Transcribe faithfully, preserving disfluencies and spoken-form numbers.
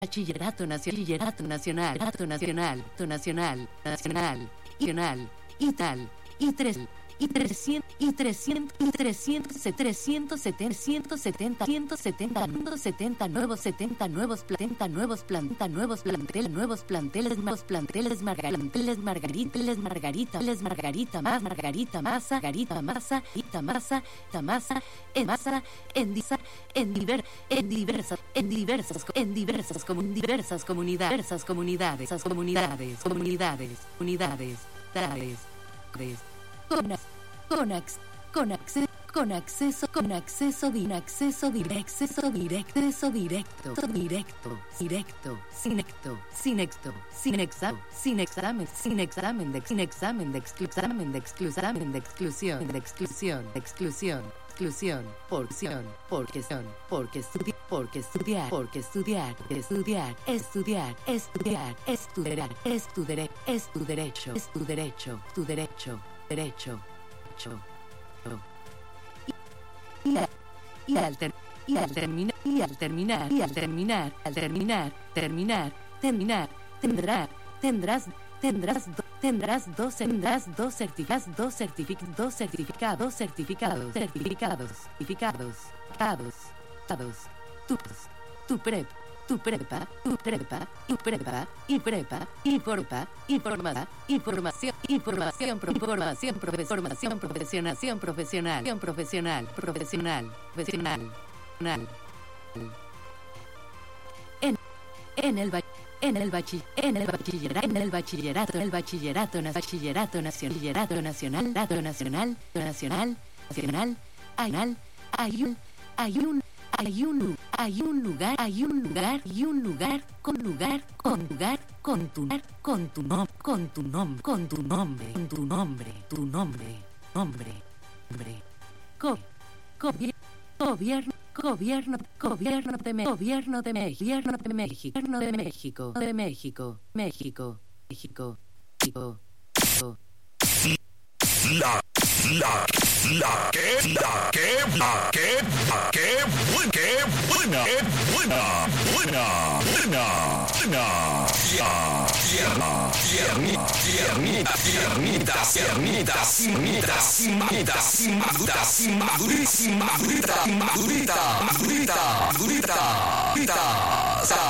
Bachillerato nacional, bachillerato nacional, bachillerato nacional, nacional, nacional, nacional, y tal, y tres, y trescientos, y trescientos, y trescientos, trescientos setenta, ciento setenta, ciento setenta, ciento setenta nuevos, setenta nuevos, setenta nuevos, planta nuevos planteles, nuevos planteles, nuevos planteles, margaritas, margaritas, margaritas, margarita, más, margarita, masa, margarita, masa, ita, masa, tamasa, en masa, en disa, en diver, en diversas, en diversas, en diversas, como diversas comunidades, diversas comunidades, esas comunidades, comunidades, unidades, tales, con con ac, con acceso con acceso con acceso din acceso directo acceso directo directo directo directo sin necto sin necto sin examen sin examen sin examen de sin examen de examen de exclusión de exclusión de exclusión de exclusión exclusión porción porción porque estudiar porque estudiar porque estudiar estudiar estudiar estudiar estudiar es tu derecho es tu derecho es tu derecho tu derecho derecho y, y, al ter, y al terminar y al terminar y al terminar al terminar terminar terminar tendrá tendrás tendrás do, tendrás dos tendrás dos certificados dos certificados dos certificados certificados certificados certificados certificados tu tu prep tu prepa, tu prepa, y prepa, y prepa, y forpa, y formada, información, información, información, formación profesional, profesional, profesional, profesional, profesional, profesional. En, en el en el bachiller, en el bachillerato, en el bachillerato, el bachillerato, bachillerato nacional, nacional, nacional, nacional, nacional, nacional, hay, hay un, hay un Hay un, hay un lugar, hay un lugar, y un lugar, con lugar, con lugar, con tu, con tu nombre, con tu nombre, con tu nombre, con tu nombre, tu nombre, nombre, nombre, co, gobierno, gobierno, gobierno de México, gobierno de México, gobierno de México, gobierno de México, de México, México, México, México, México. La, la, la que, la que, la que, la que, buena, que buena, que buena, buena, buena, buena, tierna, tierna, tiernita, tiernita, tiernita, tiernita, sin madurita, sin madurita, sin madurita, sin madurita, sin madurita, madurita, madurita, madurita, madurita,